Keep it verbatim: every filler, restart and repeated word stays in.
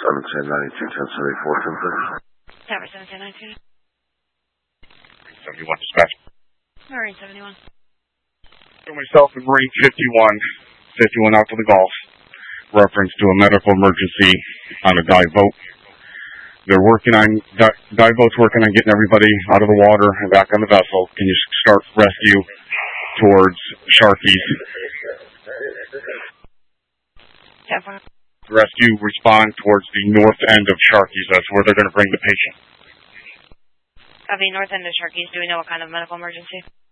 seventeen ninety-two, ten seventy-four, ten six. Tower seventeen ninety-two. seventy-one dispatch. Marine seventy-one. So myself and Marine fifty-one, fifty-one out to the Gulf. Reference to a medical emergency on a dive boat. They're working on, di- dive boat's working on getting everybody out of the water and back on the vessel. Can you start rescue towards Sharkies? Rescue respond towards the north end of Sharkies. That's where they're going to bring the patient. Copy, north end of Sharkies. Do we know what kind of medical emergency?